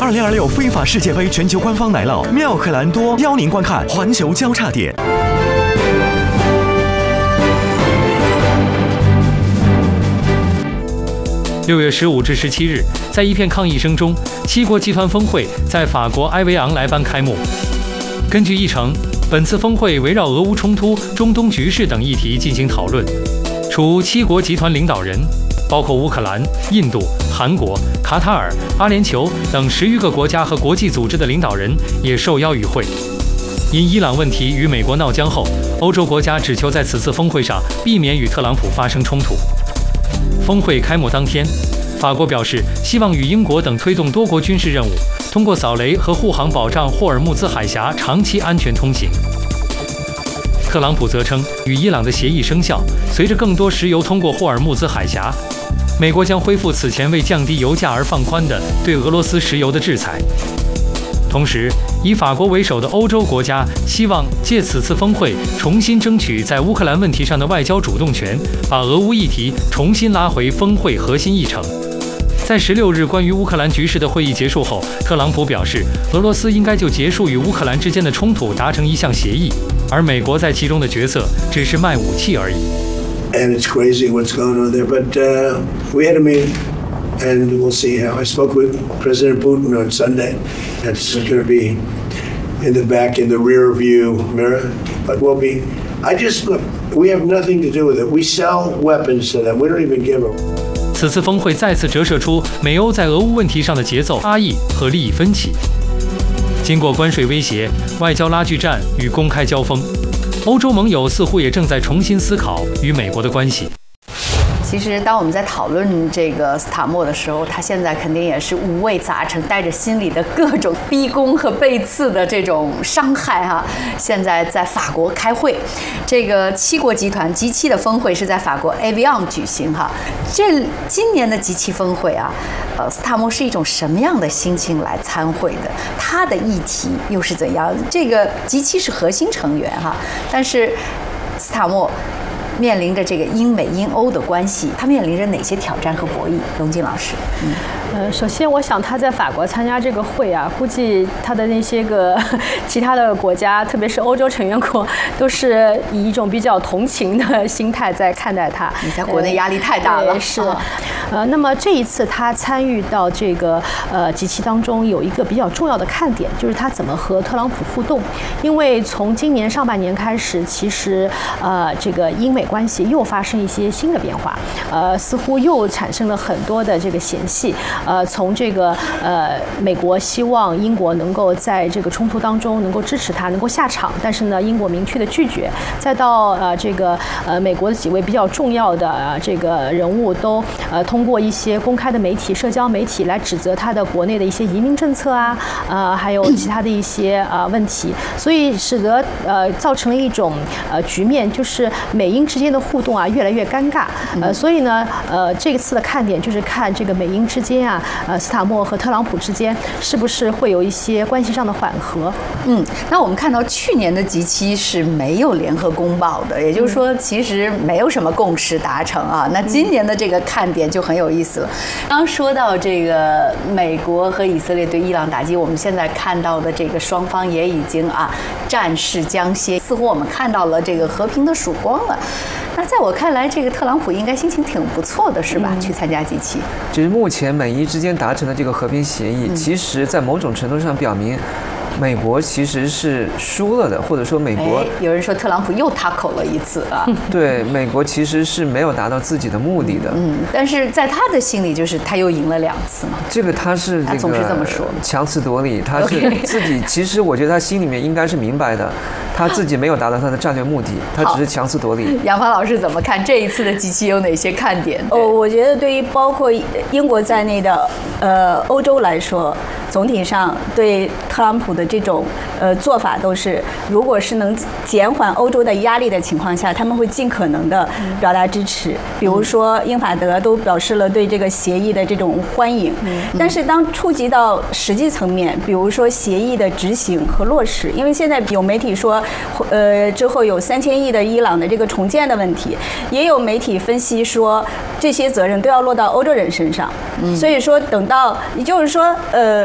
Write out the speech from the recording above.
2026非法世界杯全球官方奶酪妙可蓝多，邀您观看环球交叉点。 6月15至17日，在一片抗议声中，7国集团峰会在法国埃维昂莱班开幕。根据议程，本次峰会围绕俄乌冲突、中东局势等议题进行讨论。除7国集团领导人，包括乌克兰、印度、韩国、卡塔尔、阿联酋等10余个国家和国际组织的领导人也受邀与会。因伊朗问题与美国闹僵后，欧洲国家只求在此次峰会上避免与特朗普发生冲突。峰会开幕当天，法国表示希望与英国等推动多国军事任务，通过扫雷和护航保障霍尔木兹海峡长期安全通行。特朗普则称，与伊朗的协议生效，随着更多石油通过霍尔木兹海峡，美国将恢复此前为降低油价而放宽的对俄罗斯石油的制裁。同时，以法国为首的欧洲国家希望借此次峰会重新争取在乌克兰问题上的外交主动权，把俄乌议题重新拉回峰会核心议程。在16日关于乌克兰局势的会议结束后，特朗普表示，俄罗斯应该就结束与乌克兰之间的冲突达成一项协议，而美国在其中的角色只是卖武器而已。 And it's crazy what's going on there, but we had a meeting. And we'll see how. I spoke with President Putin on Sunday. That's going to be in the rear view mirror. But we'll be. Look, we have nothing to do with it. We sell weapons to them. We don't even give them. 此次峰会再次折射出美欧在俄乌问题上的节奏差异和利益分歧。经过关税威胁、外交拉锯战与公开交锋，欧洲盟友似乎也正在重新思考与美国的关系。 其实，当我们在讨论这个斯塔默的时候，他现在肯定也是五味杂陈，带着心里的各种逼宫和背刺的这种伤害哈。现在在法国开会，这个7国集团 G7的峰会是在法国 Evian 举行哈。今年的 G7峰会啊，斯塔默是一种什么样的心情来参会的？他的议题又是怎样？这个 G7是核心成员哈，但是斯塔默面临着这个英美英欧的关系，他面临着哪些挑战和博弈？龙静老师， 首先我想他在法国参加这个会啊，估计他的那些个其他的国家，特别是欧洲成员国，都是以一种比较同情的心态在看待他。 你在国内压力太大了， 是。那么这一次他参与到这个G7当中，有一个比较重要的看点，就是他怎么和特朗普互动。因为从今年上半年开始，其实这个英美关系又发生一些新的变化，似乎又产生了很多的这个嫌隙。从这个美国希望英国能够在这个冲突当中能够支持他，能够下场，但是呢，英国明确的拒绝。再到这个美国的几位比较重要的这个人物都通过一些公开的媒体、社交媒体来指责他的国内的一些移民政策啊，还有其他的一些问题，所以使得造成了一种局面，就是美英之间的互动啊越来越尴尬。所以呢，这次的看点就是看这个美英之间啊，斯塔默和特朗普之间是不是会有一些关系上的缓和。 那我们看到去年的G7是没有联合公报的，也就是说其实没有什么共识达成啊。那今年的这个看点就很有意思了。刚说到这个美国和以色列对伊朗打击，我们现在看到的这个双方也已经战事将歇，似乎我们看到了这个和平的曙光了。那在我看来，这个特朗普应该心情挺不错的，是吧？去参加G7。 就是目前美伊之间达成的这个和平协议，其实在某种程度上表明，美国其实是输了的，或者说美国， 有人说特朗普又tackle了一次啊。 对，美国其实是没有达到自己的目的的。 但是在他的心里，就是他又赢了2次嘛。 这个他是他总是这么说， 强词夺理，他是自己。其实我觉得他心里面应该是明白的，他自己没有达到他的战略目的，他只是强词夺理。 杨芳老师怎么看这一次的G7有哪些看点？ 我觉得对于包括英国在内的欧洲来说，总体上对特朗普的这种做法都是，如果是能减缓欧洲的压力的情况下，他们会尽可能的表达支持。比如说英法德都表示了对这个协议的这种欢迎。但是当触及到实际层面，比如说协议的执行和落实，因为现在有媒体说，之后有3000亿的伊朗的这个重建的问题，也有媒体分析说这些责任都要落到欧洲人身上。所以说等到，也就是说